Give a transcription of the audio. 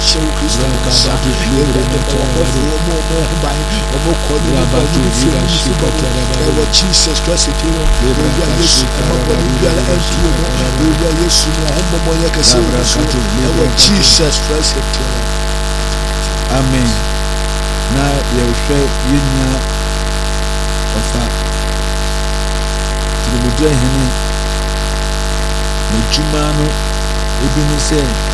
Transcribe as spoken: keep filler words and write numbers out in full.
show Christo Kasa, Jesus Christ, Jesus Christ. Amen. Na yɛhwɛ yɛnya ɔfa tìrìmùdúrà hene n'adwuma no ebi ne sɛ